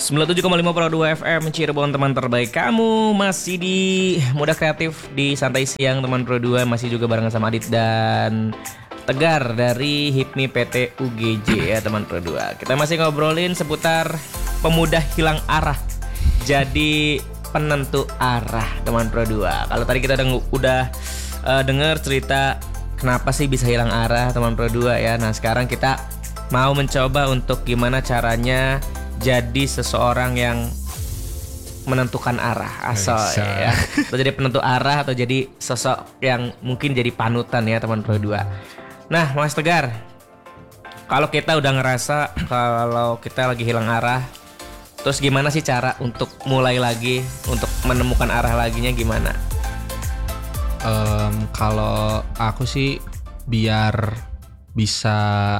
97,5 Pro 2 FM Cirebon, teman terbaik kamu. Masih di Muda Kreatif di Santai Siang teman Pro 2. Masih juga barengan sama Adit dan Tegar dari HIPMI PT UGJ ya teman Pro 2. Kita masih ngobrolin seputar pemuda hilang arah jadi penentu arah teman Pro 2. Kalau tadi kita udah dengar cerita kenapa sih bisa hilang arah teman Pro 2 ya. Nah sekarang kita mau mencoba untuk gimana caranya jadi seseorang yang menentukan arah asal ya. Atau jadi penentu arah atau jadi sosok yang mungkin jadi panutan ya teman Pro 2. Nah Mas Tegar, kalau kita udah ngerasa kalau kita lagi hilang arah, terus gimana sih cara untuk mulai lagi, untuk menemukan arah laginya gimana? Kalau aku sih biar bisa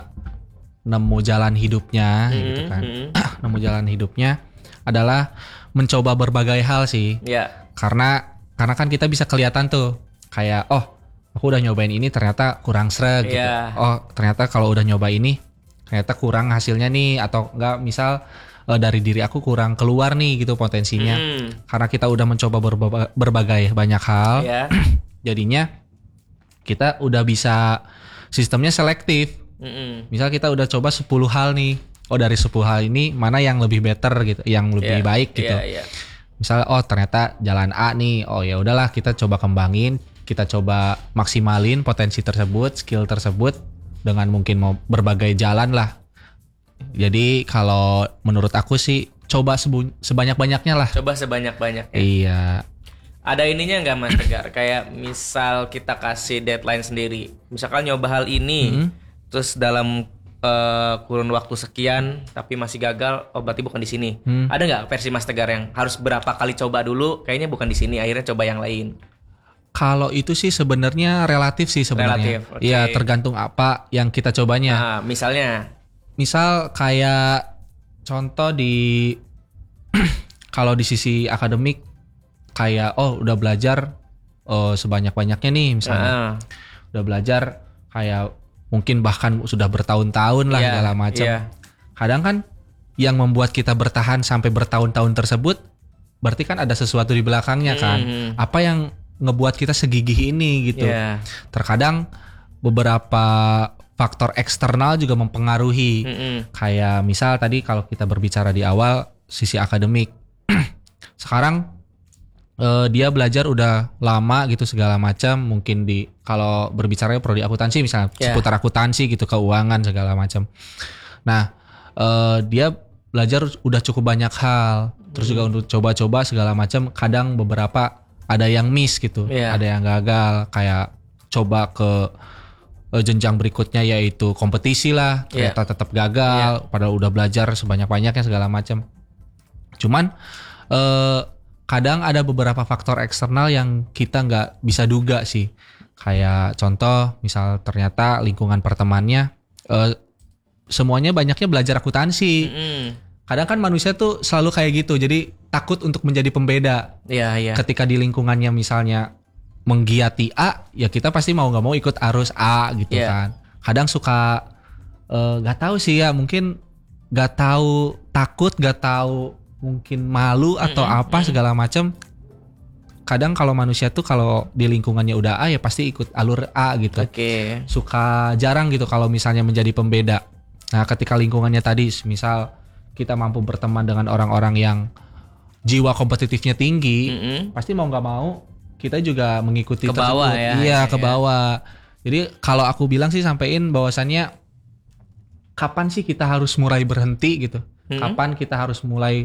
nemu jalan hidupnya gitu kan. Nemu jalan hidupnya adalah mencoba berbagai hal sih. Yeah. Karena kan kita bisa kelihatan tuh kayak aku udah nyobain ini ternyata kurang sreg gitu. Oh, ternyata kalau udah nyoba ini ternyata kurang hasilnya nih, atau enggak misal dari diri aku kurang keluar nih gitu potensinya. Karena kita udah mencoba berbagai banyak hal. Yeah. Jadinya kita udah bisa sistemnya selektif. Misal kita udah coba 10 hal nih. Oh dari 10 hal ini mana yang lebih better gitu, yang lebih baik gitu. Misal ternyata jalan A nih. Oh ya udahlah kita coba kembangin, kita coba maksimalin potensi tersebut, skill tersebut dengan mungkin mau berbagai jalan lah. Jadi kalau menurut aku sih coba sebanyak-banyaknya lah. Coba sebanyak-banyaknya. Iya. Ada ininya nggak Mas Tegar? Kayak misal kita kasih deadline sendiri. Misalkan nyoba hal ini, terus dalam kurun waktu sekian tapi masih gagal, oh berarti bukan di sini. Ada nggak versi Mas Tegar yang harus berapa kali coba dulu, kayaknya bukan di sini, akhirnya coba yang lain? Kalau itu sih sebenarnya relatif sih sebenarnya. Iya, tergantung apa yang kita cobanya. Misal kayak contoh di kalau di sisi akademik kayak udah belajar sebanyak-banyaknya nih misalnya. Udah belajar kayak mungkin bahkan sudah bertahun-tahun lah segala macam. Kadang kan yang membuat kita bertahan sampai bertahun-tahun tersebut berarti kan ada sesuatu di belakangnya kan. Apa yang ngebuat kita segigih ini gitu. Terkadang beberapa faktor eksternal juga mempengaruhi. Kayak misal tadi kalau kita berbicara di awal sisi akademik. Sekarang dia belajar udah lama gitu segala macam, mungkin kalau berbicara prodi akuntansi misalnya seputar akuntansi gitu, keuangan segala macam. Nah dia belajar udah cukup banyak hal, terus juga untuk coba-coba segala macam. Kadang beberapa ada yang miss gitu, ada yang gagal, kayak coba ke jenjang berikutnya yaitu kompetisi lah, ternyata tetap gagal, padahal udah belajar sebanyak-banyaknya segala macam. Cuman kadang ada beberapa faktor eksternal yang kita nggak bisa duga sih. Kayak contoh, misal ternyata lingkungan pertemanannya semuanya banyaknya belajar akuntansi. Kadang kan manusia tuh selalu kayak gitu, jadi takut untuk menjadi pembeda. Ketika di lingkungannya misalnya menggiati A, ya kita pasti mau nggak mau ikut arus A gitu kan. Kadang suka nggak tahu sih ya, mungkin nggak tahu, takut, nggak tahu, mungkin malu atau apa segala macam. Kadang kalau manusia tuh kalau di lingkungannya udah A ya pasti ikut alur A gitu. Suka jarang gitu kalau misalnya menjadi pembeda. Nah ketika lingkungannya tadi misal kita mampu berteman dengan orang-orang yang jiwa kompetitifnya tinggi, pasti mau nggak mau kita juga mengikuti ke bawah ke bawah. Jadi kalau aku bilang sih sampein bahwasannya kapan sih kita harus mulai berhenti gitu. Kapan kita harus mulai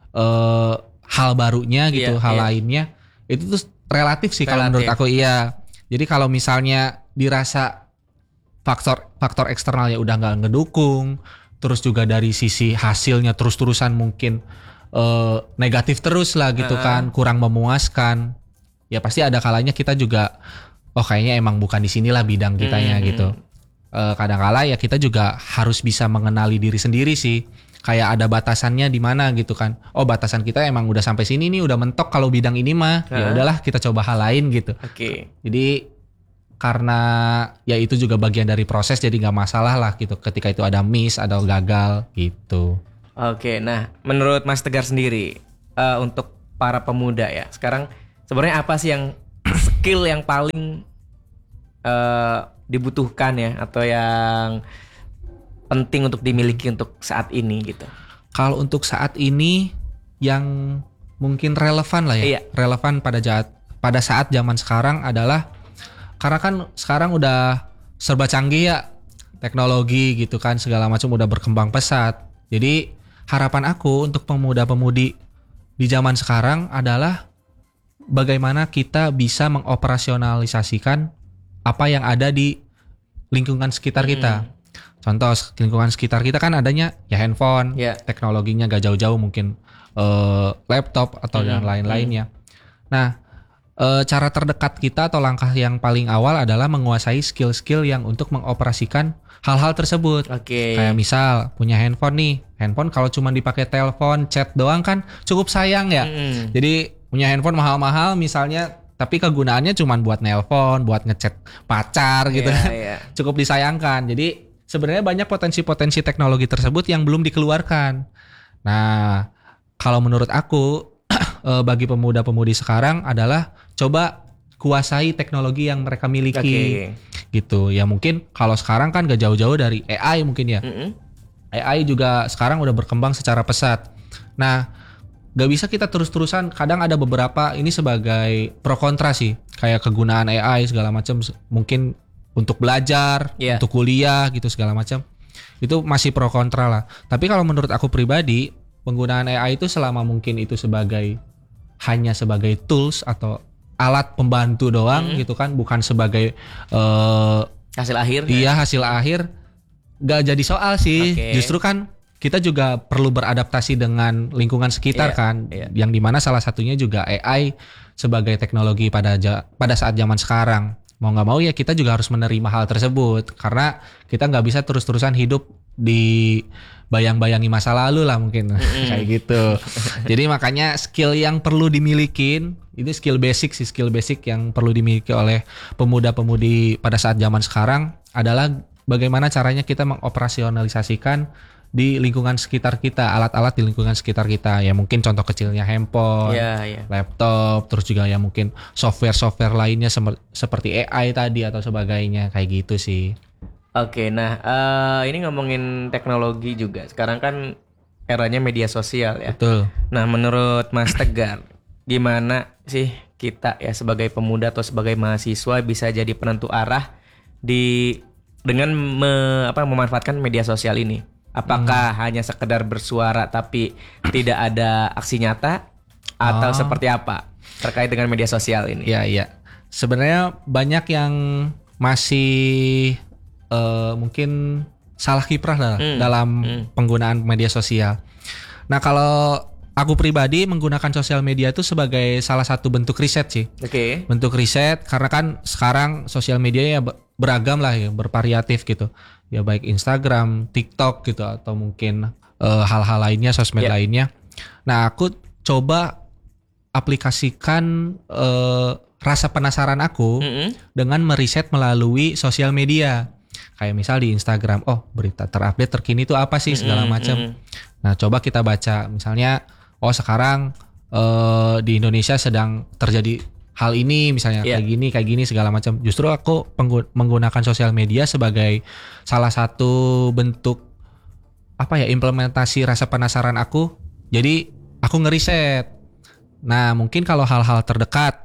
hal barunya gitu, hal lainnya, itu tuh relatif sih kalau menurut aku. Jadi kalau misalnya dirasa faktor eksternalnya udah nggak ngedukung, terus juga dari sisi hasilnya terus-terusan mungkin negatif terus lah gitu kan, kurang memuaskan, ya pasti ada kalanya kita juga kayaknya emang bukan di sinilah bidang kitanya gitu. Kadang-kala ya kita juga harus bisa mengenali diri sendiri sih. Kayak ada batasannya di mana gitu kan. Batasan kita emang udah sampai sini nih, udah mentok kalau bidang ini mah. Ya udahlah kita coba hal lain gitu. Jadi karena ya itu juga bagian dari proses, jadi nggak masalah lah gitu ketika itu ada miss, ada gagal gitu. Oke, nah menurut Mas Tegar sendiri untuk para pemuda ya, sekarang sebenarnya apa sih yang skill yang paling dibutuhkan ya, atau yang penting untuk dimiliki untuk saat ini gitu? Kalau untuk saat ini yang mungkin relevan lah ya, relevan pada saat zaman sekarang adalah karena kan sekarang udah serba canggih ya, teknologi gitu kan, segala macam udah berkembang pesat. Jadi harapan aku untuk pemuda-pemudi di zaman sekarang adalah bagaimana kita bisa mengoperasionalisasikan apa yang ada di lingkungan sekitar kita. Contoh lingkungan sekitar kita kan adanya ya handphone, teknologinya gak jauh-jauh mungkin laptop atau dan lain-lainnya. Nah, cara terdekat kita atau langkah yang paling awal adalah menguasai skill-skill yang untuk mengoperasikan hal-hal tersebut. Kayak misal punya handphone nih, handphone kalau cuma dipakai telepon, chat doang kan cukup sayang ya. Jadi punya handphone mahal-mahal misalnya, tapi kegunaannya cuma buat nelpon, buat ngechat pacar gitu kan. Cukup disayangkan. Jadi sebenarnya banyak potensi-potensi teknologi tersebut yang belum dikeluarkan. Nah, kalau menurut aku bagi pemuda-pemudi sekarang adalah coba kuasai teknologi yang mereka miliki. Gitu. Ya mungkin kalau sekarang kan gak jauh-jauh dari AI mungkin ya. AI juga sekarang udah berkembang secara pesat. Nah, gak bisa kita terus-terusan, kadang ada beberapa ini sebagai pro kontra sih, kayak kegunaan AI segala macam mungkin untuk belajar, untuk kuliah gitu segala macam. Itu masih pro kontra lah. Tapi kalau menurut aku pribadi, penggunaan AI itu selama mungkin itu hanya sebagai tools atau alat pembantu doang gitu kan, bukan sebagai hasil akhir. Iya, hasil akhir gak jadi soal sih. Justru kan kita juga perlu beradaptasi dengan lingkungan sekitar kan, yang dimana salah satunya juga AI sebagai teknologi pada saat zaman sekarang. Mau nggak mau ya kita juga harus menerima hal tersebut, karena kita nggak bisa terus-terusan hidup di bayang-bayangi masa lalu lah mungkin kayak gitu. Jadi makanya skill yang perlu dimilikin itu skill basic yang perlu dimiliki oleh pemuda-pemudi pada saat zaman sekarang adalah bagaimana caranya kita mengoperasionalisasikan di lingkungan sekitar kita, alat-alat di lingkungan sekitar kita. Ya mungkin contoh kecilnya handphone, laptop, terus juga ya mungkin software lainnya seperti AI tadi atau sebagainya, kayak gitu sih. Oke, nah ini ngomongin teknologi juga. Sekarang kan eranya media sosial ya. Betul. Nah, menurut Mas Tegar, gimana sih kita ya sebagai pemuda atau sebagai mahasiswa bisa jadi penentu arah dengan memanfaatkan media sosial ini? Apakah hanya sekedar bersuara tapi tidak ada aksi nyata, atau seperti apa terkait dengan media sosial ini? Iya. Sebenarnya banyak yang masih mungkin salah kiprah dalam penggunaan media sosial. Nah, kalau aku pribadi menggunakan sosial media itu sebagai salah satu bentuk riset sih. Bentuk riset, karena kan sekarang sosial media ya beragam lah ya, bervariatif gitu. Ya baik Instagram, TikTok gitu, atau mungkin hal-hal lainnya, sosmed lainnya. Nah, aku coba aplikasikan rasa penasaran aku dengan meriset melalui sosial media. Kayak misal di Instagram, berita terupdate terkini itu apa sih segala macam. Nah, coba kita baca misalnya, sekarang di Indonesia sedang terjadi hal ini misalnya, kayak gini segala macam. Justru aku menggunakan sosial media sebagai salah satu bentuk implementasi rasa penasaran aku. Jadi aku ngeriset. Nah, mungkin kalau hal-hal terdekat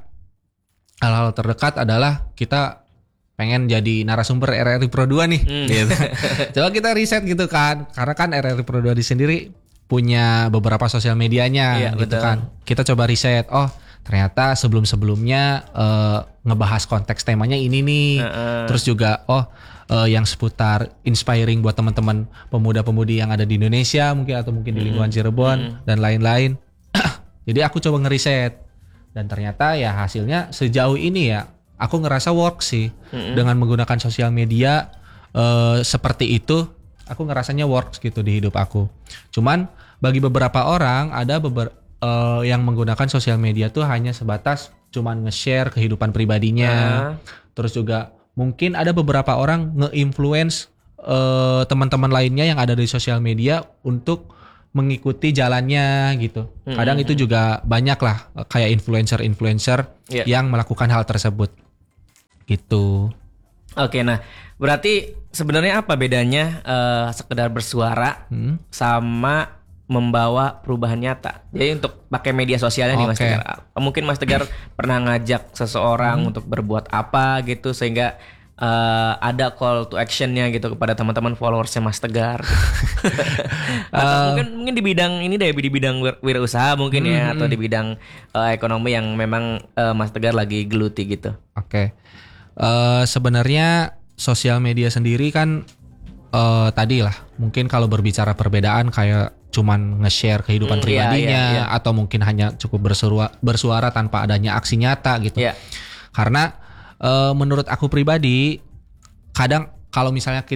adalah kita pengen jadi narasumber RRI Pro 2 nih gitu. Coba kita riset gitu kan, karena kan RRI Pro 2 sendiri punya beberapa sosial medianya gitu kan. Kita coba riset, ternyata sebelumnya ngebahas konteks temanya ini nih. Terus juga yang seputar inspiring buat teman-teman pemuda-pemudi yang ada di Indonesia mungkin, atau mungkin di lingkungan Cirebon dan lain-lain. Jadi aku coba ngeriset, dan ternyata ya hasilnya sejauh ini ya aku ngerasa work sih. Dengan menggunakan sosial media seperti itu, aku ngerasanya works gitu di hidup aku. Cuman bagi beberapa orang ada yang menggunakan sosial media tuh hanya sebatas cuman nge-share kehidupan pribadinya. Terus juga mungkin ada beberapa orang nge-influence teman-teman lainnya yang ada di sosial media untuk mengikuti jalannya gitu. Kadang itu juga banyak lah kayak influencer yang melakukan hal tersebut gitu. Oke, nah berarti sebenarnya apa bedanya sekedar bersuara sama membawa perubahan nyata? Jadi untuk pakai media sosialnya nih Mas Tegar, mungkin Mas Tegar pernah ngajak seseorang untuk berbuat apa gitu sehingga ada call to actionnya gitu kepada teman-teman followersnya Mas Tegar. Atau mungkin di bidang ini deh, di bidang wirausaha mungkin ya, atau di bidang ekonomi yang memang Mas Tegar lagi geluti gitu. Sebenarnya sosial media sendiri kan tadi lah mungkin kalau berbicara perbedaan kayak cuman nge-share kehidupan pribadinya atau mungkin hanya cukup bersuara tanpa adanya aksi nyata gitu. Karena menurut aku pribadi, kadang kalau misalnya